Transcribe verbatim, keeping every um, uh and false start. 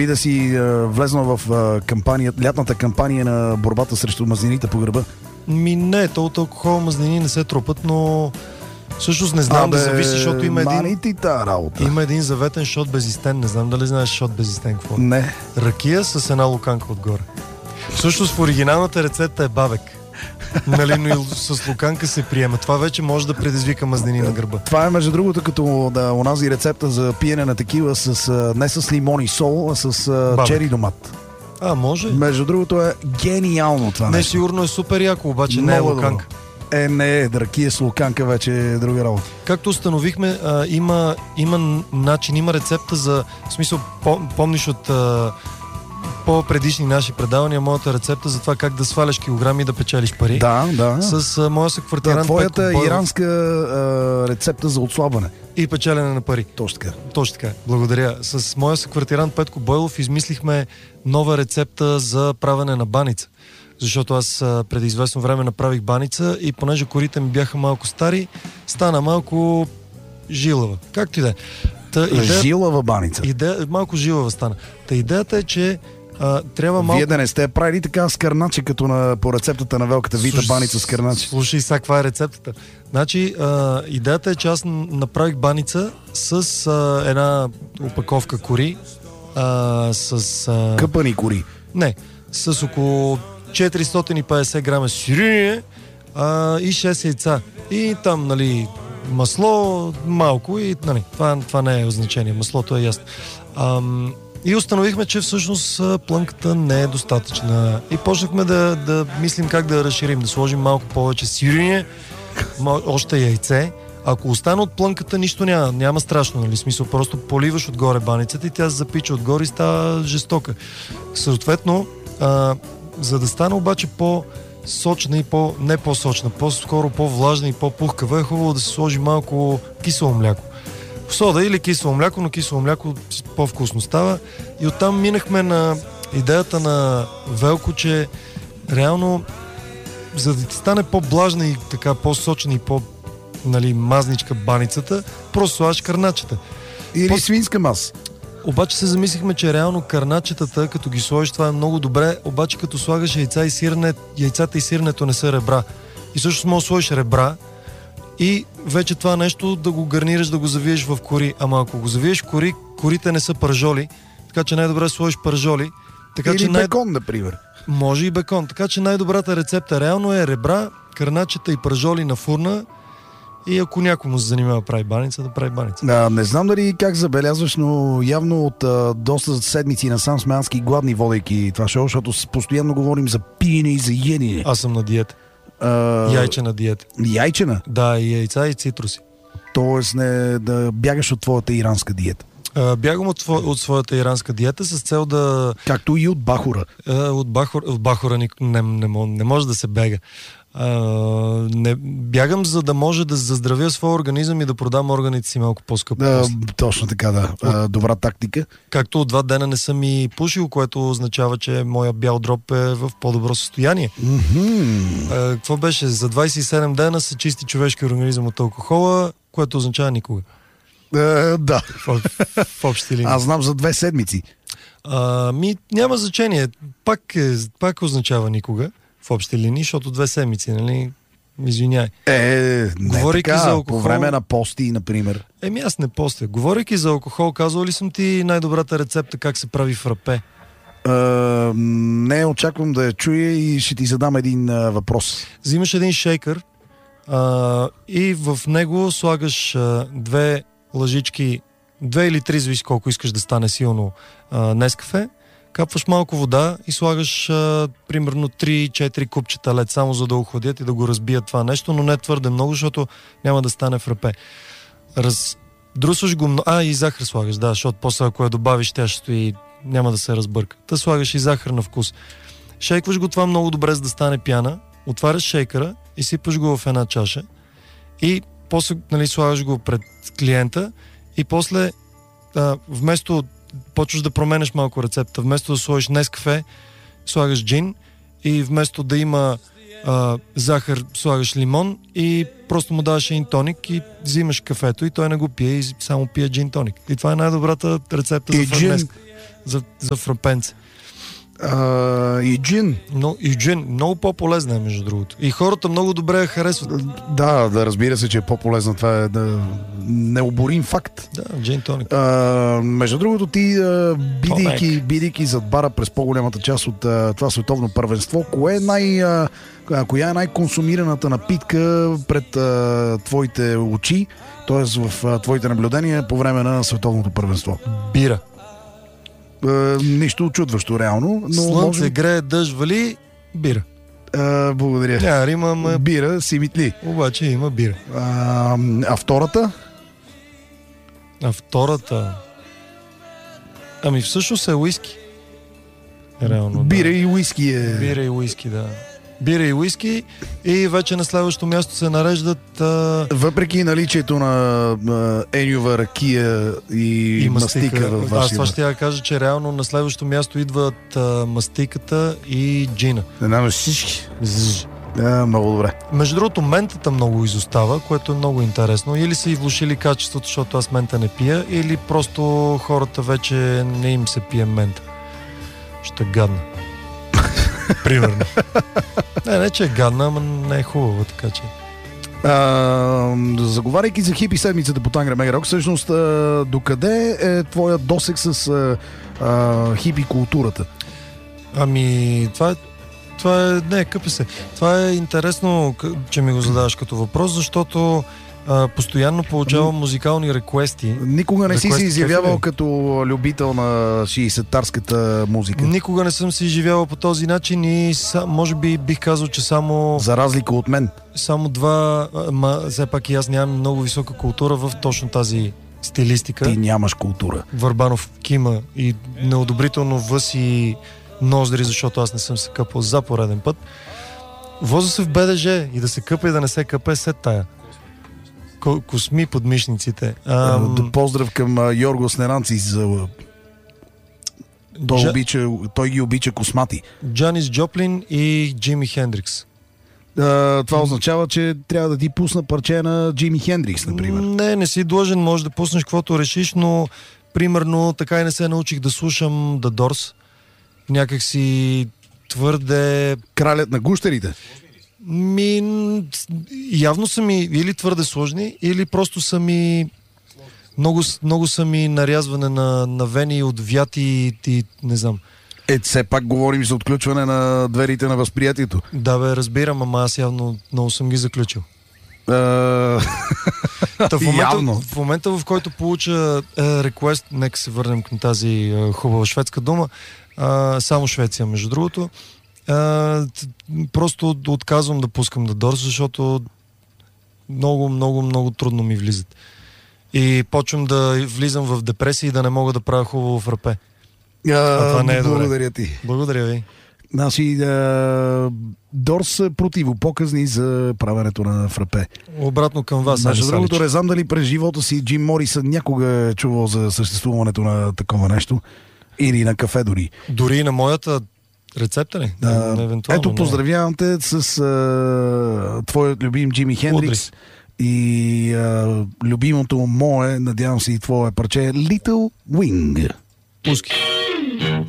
би да си а, влезнал в а, кампания, лятната кампания на борбата срещу мазнините по гърба? Ми не, то от алкохол мазнини не се трупат, но всъщност не знам, а, да зависи, защото има един, има един заветен шот безистен. Не знам дали знаеш шот безистен какво? Не. Ракия с една луканка отгоре. Всъщност в оригиналната рецепта е бабек. Нали, но и с луканка се приема. Това вече може да предизвика мазнини на гърба. Това е между другото като да, онази рецепта за пиене на текила с, не с лимон и сол, а с бабек. Чери домат. А, може. Между другото е гениално това не, нещо. Сигурно е супер яко, обаче не е луканка. Е, не, ракия с луканка вече е друга работа. Както установихме, а, има, има начин, има рецепта за... В смисъл, помниш от а, по-предишни наши предавания, моята рецепта за това как да сваляш килограми и да печелиш пари. Да, да. С а, моя съквартирант да, твоята Петко иранска а, рецепта за отслабване. И печелене на пари. Точно така. Точно така, благодаря. С моя съквартирант Петко Бойлов измислихме нова рецепта за правене на баница. Защото аз а, преди известно време направих баница и понеже корите ми бяха малко стари, стана малко жилава. Както и да е. Идея... Жилава баница. Идея... Малко жилава стана. Та идеята е, че а, трябва малко... Вие да не сте правили така с кърначе, като на, по рецептата на велката вита Слуш... баница с кърначе. Слушай сега, каква е рецептата. Значи, а, идеята е, че аз направих баница с а, една опаковка кори, а, с... А... Къпани кори. Не, с около четиристотин и петдесет грама сирене а, и шест яйца. И там, нали, масло малко и, нали, това, това не е значение. Маслото е ясно. Ам, и установихме, че всъщност плънката не е достатъчна. И почнахме да, да мислим как да я разширим, да сложим малко повече сирене, още яйце. Ако остане от плънката, нищо няма, няма страшно, нали, смисъл, просто поливаш отгоре баницата и тя се запича отгоре и става жестока. Съответно, а, за да стане обаче по-сочна и по... не по-сочна, по-скоро по-влажна и по-пухкава, е хубаво да се сложи малко кисело мляко. Сода или кисело мляко, но кисело мляко по-вкусно става. И оттам минахме на идеята на Велко, че реално, за да ти стане по-влажна и така по-сочна и по- нали, мазничка баницата, просто слагаш кърначета. Или по- свинска маса. Обаче се замислихме, че реално кърначетата, като ги сложиш, това е много добре, обаче като слагаш яйца и сирене, яйцата и сиренето не са ребра. И също може да сложиш ребра и вече това нещо да го гарнираш, да го завиеш в кори. Ама ако го завиеш в кори, корите не са пържоли, така че най-добре да сложиш пържоли. Така, или че бекон, най- например. Може и бекон. Така че най-добрата рецепта реално е ребра, кърначета и пържоли на фурна. И ако някому се занимава да прави баница, да прави баница. А, не знам дали как забелязваш, но явно от а, доста седмици насам сме адски гладни, водейки това шоу, защото постоянно говорим за пиене и за ядене. Аз съм на диета. А... Яйчена диета. Яйчена? Да, и яйца и цитруси. Тоест не да бягаш от твоята иранска диета. А, бягам от, от своята иранска диета с цел да... Както и от бахура. А, от, бахур, от бахура не, не, не, не може да се бега. А, не, бягам, за да може да заздравя своя организъм и да продам органите си малко по-скъпо. Да, точно така, да. А, добра тактика. Както от два дена не съм и пушил, което означава, че моя бял дроб е в по-добро състояние. Mm-hmm. А, какво беше? За двайсет и седем дена се чисти човешки организъм от алкохола, което означава никога. А, да. В, в общи линии. Аз знам за две седмици. А, ми няма значение. Пак, е, пак означава никога. В общи линии, защото две седмици, нали? Извиняй. Е, не Говорейки така, за алкохол... по време на пости, например. Еми аз не постя. Говорейки за алкохол, казвал ли съм ти най-добрата рецепта как се прави фрапе? А, не, очаквам да я чуя и ще ти задам един а, въпрос. Взимаш един шейкър а, и в него слагаш а, две лъжички, две или три, зависи колко искаш да стане силно а, Нескафе. Капваш малко вода и слагаш а, примерно три-четири купчета лед, само за да охладят и да го разбият това нещо, но не твърде много, защото няма да стане фрапе. Раздрусваш го много... А, и захар слагаш, да, защото после ако я добавиш, тя ще стои, няма да се разбърка. Та слагаш и захар на вкус. Шейкваш го това много добре, за да стане пяна, отваряш шейкъра и сипаш го в една чаша и после, нали, слагаш го пред клиента и после а, вместо почваш да променеш малко рецепта. Вместо да сложиш Нескафе, слагаш джин и вместо да има а, захар, слагаш лимон и просто му даваш един тоник и взимаш кафето и той не го пие и само пие джин тоник. И това е най-добрата рецепта И за джин. френеск, за, за фрапенце. А, и джин. Но, и джин, много по-полезна е, между другото. И хората много добре я харесват. Да, да, разбира се, че е по-полезно. Това е да, необорим факт. Да, джин тоник. А, между другото, ти, а, бидейки, Тонек. бидейки зад бара през по-голямата част от а, това световно първенство, кое е най, а, а, коя е най-консумираната напитка пред а, твоите очи, т.е. в а, твоите наблюдения по време на световното първенство? Бира. А, нищо очудващо, реално. Но Слънце, може... грее, дъжд, вали, бира. А, благодаря. Няма рима, ма... Бира, си митли. обаче има бира. А, а втората? А втората... Ами всъщност е уиски. Реално, Бира да. и уиски е. Бира и уиски, да. Бира и уиски и вече на следващото място се нареждат а... Въпреки наличието на а, енюва, ракия и, и мастика, мастика. в Аз вашия това ще я кажа, че реално на следващото място идват а, мастиката и джина. Не знам всички. Зж. Да, много добре. Между другото, ментата много изостава, което е много интересно. Или са и влошили качеството, защото аз мента не пия, или просто хората вече не им се пие мента. Ще е гадна. Примерно. Не, не, че е гадна, ама не е хубаво, така че. А, заговаряйки за хипи седмицата по Тангра Мегарок, всъщност а, докъде е твоя досек с а, а, хипи културата? Ами, това е Това е, не, къпе се. Това е интересно, че ми го задаваш като въпрос, защото а, постоянно получавам музикални реквести. Никога не си Реквести се изявявал кефи. като любител на шейсетарската музика. Никога не съм се изживявал по този начин и са, може би бих казал, че само, За разлика от мен. само два, ма все пак и аз нямам много висока култура в точно тази стилистика. Ти нямаш култура. Върбанов кима и неодобрително въси ноздри, защото аз не съм се къпал за пореден път. Воза се в БДЖ и да се къпа и да не се къпе след тая. Ко- косми под мишниците. Ам... Да поздрав към а, Йоргос Ненанци за... Той, Джа... обича, той ги обича космати. Джанис Джоплин и Джими Хендрикс. А, това означава, че трябва да ти пусна парче на Джими Хендрикс, например. Не, не си длъжен, може да пуснеш каквото решиш, но примерно така и не се научих да слушам The Doors. Някак си твърде... Кралят на гущерите. Ми, явно са ми или твърде сложни, или просто са ми много, много са ми нарязване на, на вени, отвяти и, и не знам. Е, все пак говорим за отключване на дверите на възприятието. Да бе, разбирам, ама аз явно много съм ги заключил. А... Та в, момента, Явно. в момента, в който получа е, реквест, нека се върнем към тази е, хубава шведска дума, е, само Швеция, между другото, е, просто отказвам да пускам да Дорс, защото много, много, много трудно ми влизат. И почвам да влизам в депресия и да не мога да правя хубаво в рапе. А, А това не е добре. благодаря ти. Благодаря ви. Значи, а, Дорс са противопоказни за правенето на фрапе. Обратно към вас. Между Ани другото, Салич. не знам дали през живота си Джим Морисън някога е чувал за съществуването на такова нещо. Или на кафе дори. Дори и на моята рецепта ли? А, Не, евентуално, ето, не. поздравявам те с а, твоят любим Джими Хендрикс и а, любимото мое, надявам се и твое парче, Little Wing. Пуски.